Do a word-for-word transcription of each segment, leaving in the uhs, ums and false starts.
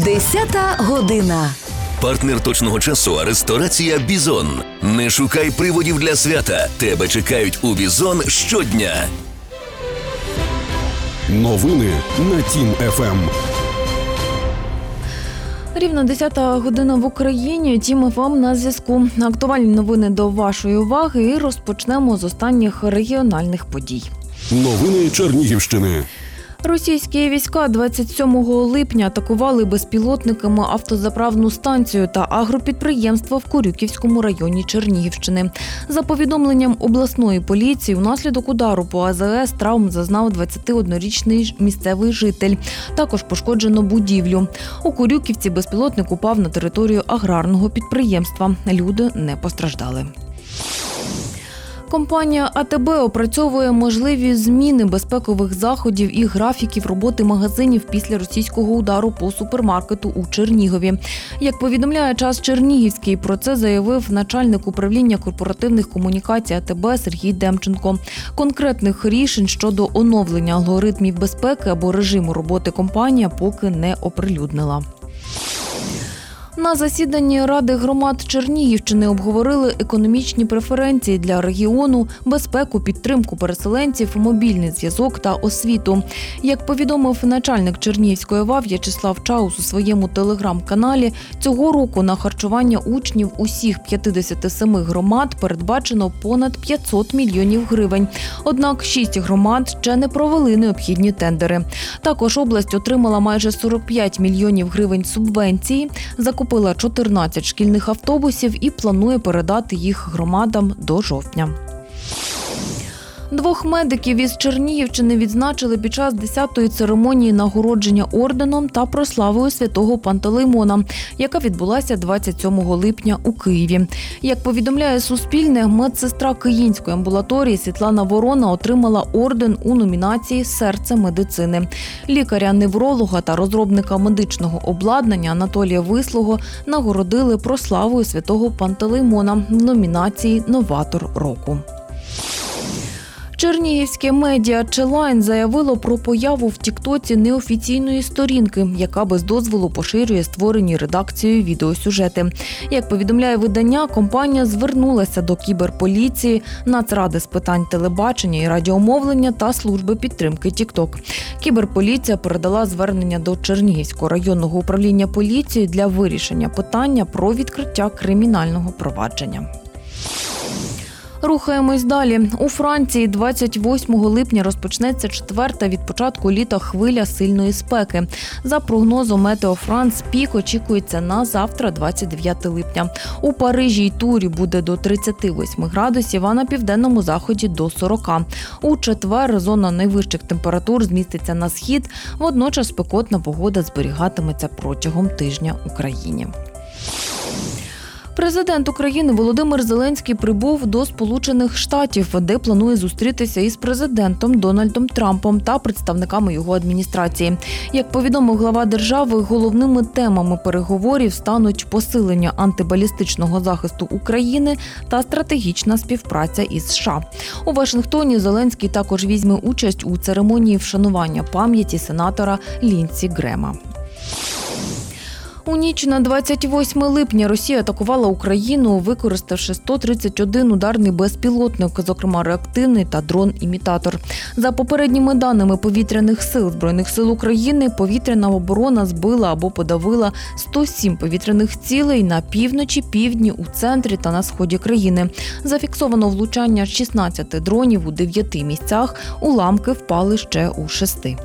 Десята година. Партнер точного часу – ресторація «Бізон». Не шукай приводів для свята. Тебе чекають у «Бізон» щодня. Новини на Тім-ФМ. Рівно десята година в Україні. Тім-ФМ на зв'язку. Актуальні новини до вашої уваги і розпочнемо з останніх регіональних подій. Новини Чернігівщини. Російські війська двадцять сьомого липня атакували безпілотниками автозаправну станцію та агропідприємство в Корюківському районі Чернігівщини. За повідомленням обласної поліції, внаслідок удару по А Зе Ес травм зазнав двадцятиоднорічний місцевий житель. Також пошкоджено будівлю. У Корюківці безпілотник упав на територію аграрного підприємства. Люди не постраждали. Компанія А Те Бе опрацьовує можливі зміни безпекових заходів і графіків роботи магазинів після російського удару по супермаркету у Чернігові. Як повідомляє «Час Чернігівський», про це заявив начальник управління корпоративних комунікацій А Те Бе Сергій Демченко. Конкретних рішень щодо оновлення алгоритмів безпеки або режиму роботи компанія поки не оприлюднила. На засіданні Ради громад Чернігівщини обговорили економічні преференції для регіону, безпеку, підтримку переселенців, мобільний зв'язок та освіту. Як повідомив начальник Чернігівської ОВА В'ячеслав Чаус у своєму телеграм-каналі, цього року на харчування учнів усіх п'ятдесят сім громад передбачено понад п'ятсот мільйонів гривень. Однак шість громад ще не провели необхідні тендери. Також область отримала майже сорок п'ять мільйонів гривень субвенції, закупила Купила чотирнадцять шкільних автобусів і планує передати їх громадам до жовтня. Двох медиків із Чернігівщини відзначили під час десятої церемонії нагородження орденом та прославою святого Пантелеймона, яка відбулася двадцять сьомого липня у Києві. Як повідомляє Суспільне, медсестра Київської амбулаторії Світлана Ворона отримала орден у номінації «Серце медицини». Лікаря-невролога та розробника медичного обладнання Анатолія Вислого нагородили прославою святого Пантелеймона в номінації «Новатор року». Чернігівське медіа «Челайн» заявило про появу в Тіктоці неофіційної сторінки, яка без дозволу поширює створені редакцією відеосюжети. Як повідомляє видання, компанія звернулася до кіберполіції, Нацради з питань телебачення і радіомовлення та служби підтримки Тікток. Кіберполіція передала звернення до Чернігівського районного управління поліції для вирішення питання про відкриття кримінального провадження. Рухаємось далі. У Франції двадцять восьмого липня розпочнеться четверта від початку літа хвиля сильної спеки. За прогнозом Метео Франс, пік очікується на завтра, двадцять дев'ятого липня. У Парижі й Турі буде до тридцяти восьми градусів, а на південному заході до сорока. У четвер зона найвищих температур зміститься на схід, водночас спекотна погода зберігатиметься протягом тижня в Україні. Президент України Володимир Зеленський прибув до Сполучених Штатів, де планує зустрітися із президентом Дональдом Трампом та представниками його адміністрації. Як повідомив глава держави, головними темами переговорів стануть посилення антибалістичного захисту України та стратегічна співпраця із США. У Вашингтоні Зеленський також візьме участь у церемонії вшанування пам'яті сенатора Лінсі Грема. У ніч на двадцять восьме липня Росія атакувала Україну, використавши сто тридцять один ударний безпілотник, зокрема реактивний та дрон-імітатор. За попередніми даними повітряних сил Збройних сил України, повітряна оборона збила або подавила сто сім повітряних цілей на півночі, півдні, у центрі та на сході країни. Зафіксовано влучання шістнадцяти дронів у дев'яти місцях, уламки впали ще у шести.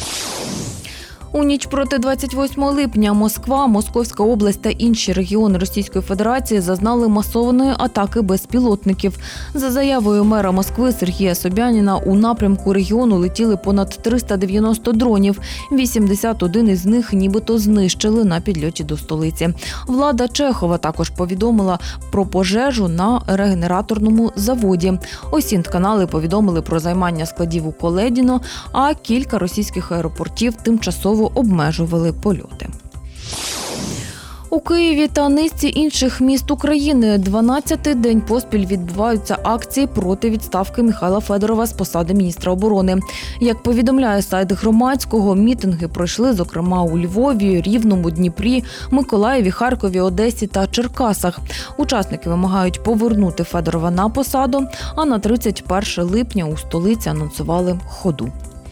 У ніч проти двадцять восьмого липня Москва, Московська область та інші регіони Російської Федерації зазнали масованої атаки безпілотників. За заявою мера Москви Сергія Собяніна, у напрямку регіону летіли понад триста дев'яносто дронів. вісімдесят один із них нібито знищили на підльоті до столиці. Влада Чехова також повідомила про пожежу на регенераторному заводі. Осінт-канали повідомили про займання складів у Коледіно, а кілька російських аеропортів тимчасово обмежували польоти. У Києві та низці інших міст України дванадцятий день поспіль відбуваються акції проти відставки Михайла Федорова з посади міністра оборони. Як повідомляє сайт Громадського, мітинги пройшли, зокрема, у Львові, Рівному, Дніпрі, Миколаєві, Харкові, Одесі та Черкасах. Учасники вимагають повернути Федорова на посаду, а на тридцять перше липня у столиці анонсували ходу.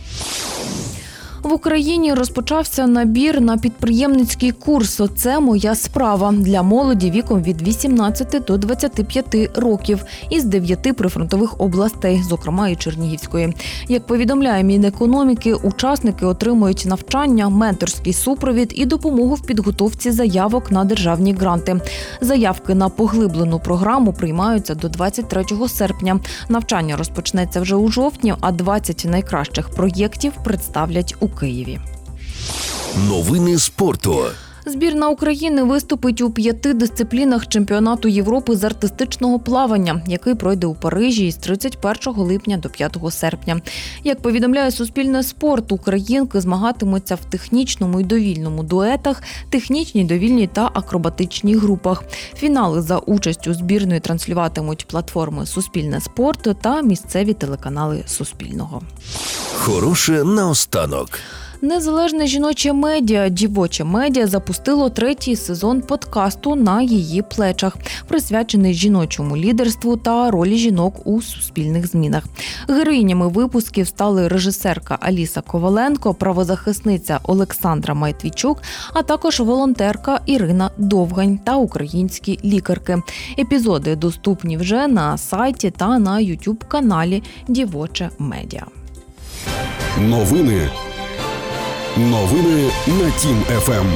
В Україні розпочався набір на підприємницький курс «Оце моя справа» для молоді віком від вісімнадцяти до двадцяти п'яти років із дев'яти прифронтових областей, зокрема і Чернігівської. Як повідомляє Мінекономіки, учасники отримують навчання, менторський супровід і допомогу в підготовці заявок на державні гранти. Заявки на поглиблену програму приймаються до двадцять третього серпня. Навчання розпочнеться вже у жовтні, а двадцять найкращих проєктів представлять у Києві. Новини спорту. Збірна України виступить у п'яти дисциплінах чемпіонату Європи з артистичного плавання, який пройде у Парижі із тридцять першого липня до п'ятого серпня. Як повідомляє Суспільне спорт, українки змагатимуться в технічному і довільному дуетах, технічній, довільній та акробатичній групах. Фінали за участю збірної транслюватимуть платформи Суспільне спорт та місцеві телеканали Суспільного. Хороше наостанок. Незалежне жіноче медіа «Дівоче медіа» запустило третій сезон подкасту «На її плечах», присвячений жіночому лідерству та ролі жінок у суспільних змінах. Героїнями випусків стали режисерка Аліса Коваленко, правозахисниця Олександра Майтвійчук, а також волонтерка Ірина Довгань та українські лікарки. Епізоди доступні вже на сайті та на ютуб-каналі «Дівоче медіа». Новини. Новини на Тім еф ем.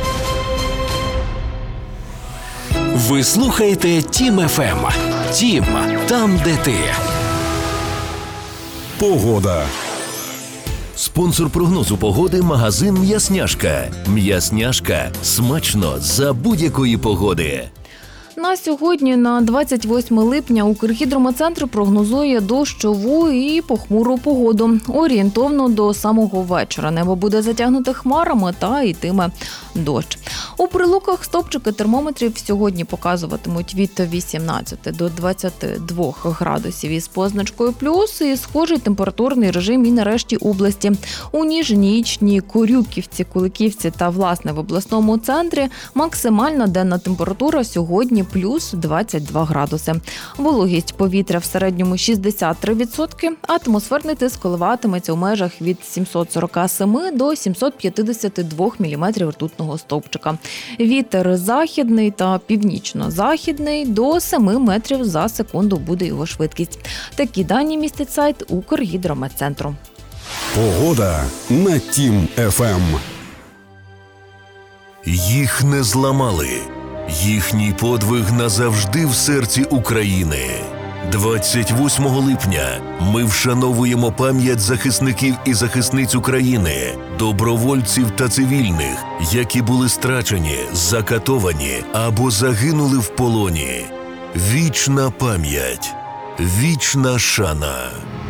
Ви слухаєте Тім еф ем. Тім, там, де ти. Погода. Спонсор прогнозу погоди – магазин «М'ясняшка». «М'ясняшка» – смачно за будь-якої погоди. На сьогодні, на двадцять восьме липня, Укргідрометцентр прогнозує дощову і похмуру погоду. Орієнтовно до самого вечора небо буде затягнуте хмарами та йтиме дощ. У Прилуках стопчики термометрів сьогодні показуватимуть від вісімнадцяти до двадцяти двох градусів із позначкою плюс і схожий температурний режим і на решті області. У Ніжній, Ічні, Корюківці, Куликівці та, власне, в обласному центрі максимальна денна температура сьогодні плюс двадцять два градуси. Вологість повітря в середньому шістдесят три відсотки, атмосферний тиск коливатиметься у межах від сімсот сорок сім до сімсот п'ятдесят два міліметрів ртутного стовпчика. Вітер західний та північно-західний до семи метрів за секунду буде його швидкість. Такі дані містить сайт Укргідрометцентру. Погода на Тім еф ем. Їх не зламали. Їхній подвиг назавжди в серці України. двадцять восьмого липня ми вшановуємо пам'ять захисників і захисниць України, добровольців та цивільних, які були страчені, закатовані або загинули в полоні. Вічна пам'ять, вічна шана.